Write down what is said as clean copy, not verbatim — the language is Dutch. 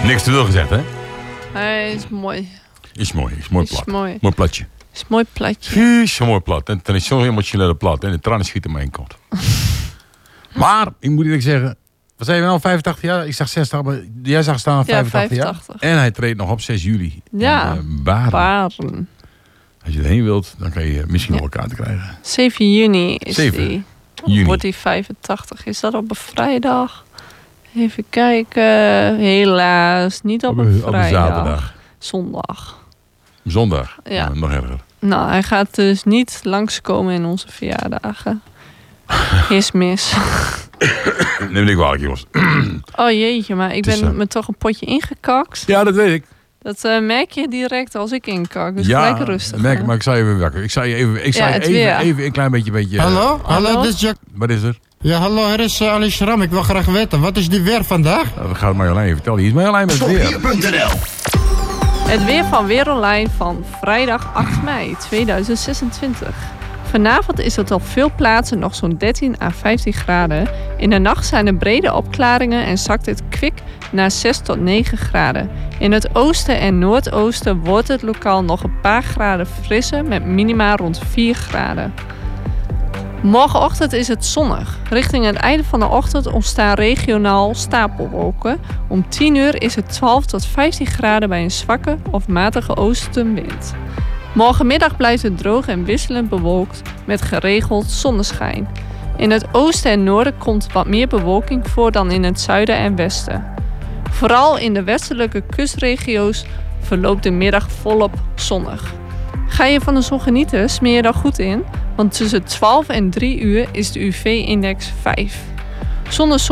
Niks te veel gezegd, hè? Hij is mooi. Is mooi plat. Is mooi. Mooi platje. Is een mooi platje. Is zo mooi plat. En dan is zo'n emotionele plat. En de tranen schieten maar één kant. Maar, ik moet eerlijk zeggen... Wat zei je nou, 85 jaar? Ik zag 60, maar jij zag staan 85 jaar. En hij treedt nog op 6 juli. Ja, in, Baren. Als je erheen wilt, dan kan je misschien nog elkaar te krijgen. 7 juni is 7 die. juni. Wordt die 85. Is dat op een vrijdag? Even kijken. Helaas, niet op een vrijdag. Op een zaterdag. Zondag. Ja. Nog erger. Nou, hij gaat dus niet langskomen in onze verjaardagen. Is mis. Neem ik kwalijk, jongens. Oh jeetje, maar ik ben me toch een potje ingekakt. Ja, dat weet ik. Dat merk je direct als ik inkak. Dus gelijk rustig. Merk, maar ik zal je even wakker. Ik zal je even een klein beetje... Hallo, dit is Jack. Wat is er? Ja, hallo, hier is Ali Schram. Ik wil graag weten, wat is die weer vandaag? Dat gaat Marjolein even vertellen. Hier is Marjolein met het weer. Het weer van Weer Online van vrijdag 8 mei 2026. Vanavond is het op veel plaatsen nog zo'n 13 à 15 graden. In de nacht zijn er brede opklaringen en zakt het kwik naar 6 tot 9 graden. In het oosten en noordoosten wordt het lokaal nog een paar graden frisser met minima rond 4 graden. Morgenochtend is het zonnig. Richting het einde van de ochtend ontstaan regionaal stapelwolken. Om 10 uur is het 12 tot 15 graden bij een zwakke of matige oostenwind. Morgenmiddag blijft het droog en wisselend bewolkt met geregeld zonneschijn. In het oosten en noorden komt wat meer bewolking voor dan in het zuiden en westen. Vooral in de westelijke kustregio's verloopt de middag volop zonnig. Ga je van de zon genieten, smeer je dan goed in, want tussen 12 en 3 uur is de UV-index 5. Zonder